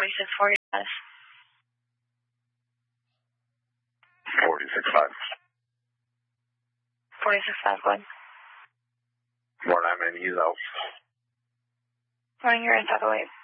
4640 status. 46.5. 46.5, go ahead. Morning, I'm in. He's out. Morning, you're in 508.